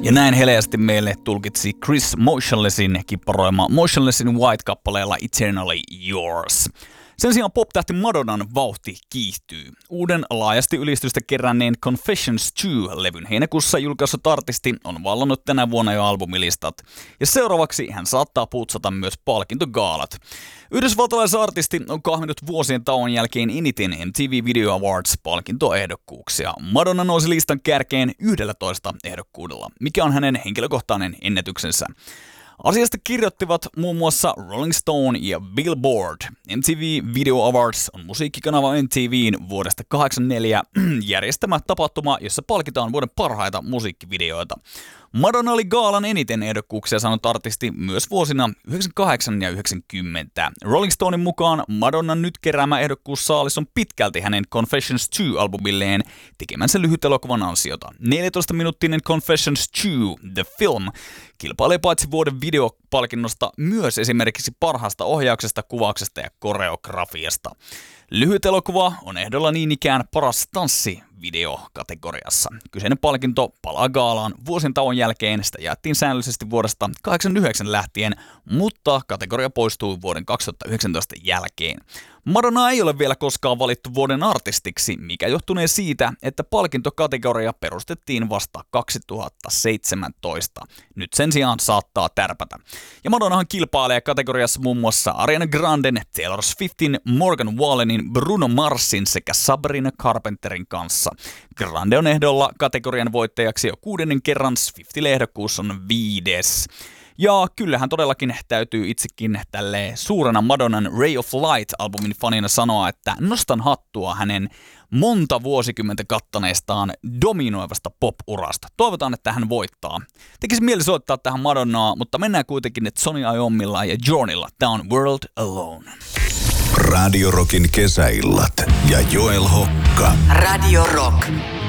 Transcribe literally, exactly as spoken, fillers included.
Ja näin heleästi meille tulkitsi Chris Motionlessin kipparoima Motionlessin White-kappaleella Eternally Yours. Sen sijaan pop-tähti Madonnan vauhti kiihtyy. Uuden laajasti ylistystä keränneen Confessions two-levyn heinäkuussa julkaissut artisti on vallannut tänä vuonna jo albumilistat. Ja seuraavaksi hän saattaa putsata myös palkintogaalat. Yhdysvaltalaisartisti on kahminut vuosien tauon jälkeen eniten M T V Video Awards -palkintoehdokkuuksia. Madonna nousi listan kärkeen yksitoista ehdokkuudella, mikä on hänen henkilökohtainen ennätyksensä. Asiasta kirjoittivat muun muassa Rolling Stone ja Billboard. M T V Video Awards on musiikkikanava M T V:n vuodesta kahdeksankymmentäneljä järjestämä tapahtuma, jossa palkitaan vuoden parhaita musiikkivideoita. Madonna oli gaalan eniten ehdokkuuksia saanut artisti myös vuosina yhdeksänkymmentäkahdeksan ja yhdeksänkymmentä. Rolling Stonein mukaan Madonnan nyt keräämä ehdokkuussaalis on pitkälti hänen Confessions two-albumilleen tekemänsä lyhytelokuvan ansiota. neljätoista-minuuttinen Confessions two, The Film, kilpailee paitsi vuoden videopalkinnosta myös esimerkiksi parhaasta ohjauksesta, kuvauksesta ja koreografiasta. Lyhyt elokuva on ehdolla niin ikään paras tanssivideo-kategoriassa. Kyseinen palkinto palaa gaalaan vuosien tauon jälkeen, sitä jaettiin säännöllisesti vuodesta kahdeksankymmentäyhdeksän lähtien, mutta kategoria poistui vuoden kaksituhattayhdeksäntoista jälkeen. Madonna ei ole vielä koskaan valittu vuoden artistiksi, mikä johtunee siitä, että palkintokategoria perustettiin vasta kaksituhattaseitsemäntoista. Nyt sen sijaan saattaa tärpätä. Ja Madonnahan kilpailee kategoriassa muun muassa Ariana Granden, Taylor Swiftin, Morgan Wallenin, Bruno Marsin sekä Sabrina Carpenterin kanssa. Grande on ehdolla kategorian voittajaksi jo kuudennen kerran, Swiftille ehdokkuus on viides. Ja kyllähän todellakin täytyy itsekin tälle suurena Madonnan Ray of Light-albumin fanina sanoa, että nostan hattua hänen monta vuosikymmentä kattaneestaan dominoivasta pop-urasta. Toivotaan, että hän voittaa. Tekisi mieli soittaa tähän Madonnaa, mutta mennään kuitenkin nyt Sony Iomilla ja Journeylla. Tää on World Alone. Radio Rockin kesäillat ja Joel Hokka. Radio Rock.